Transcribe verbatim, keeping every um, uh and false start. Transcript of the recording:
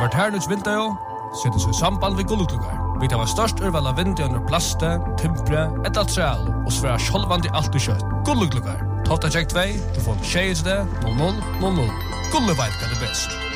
vært hernuts vinter, setter seg samband ved gullugluggar. Vi tar størst urval av vind under plaste, timpre, et altreal, og sværa sjolvandi alt i kjøtt. Gullugluggar. Tofta check två, du får tjejs det, noll noll noll noll. Gulle veit hva det best.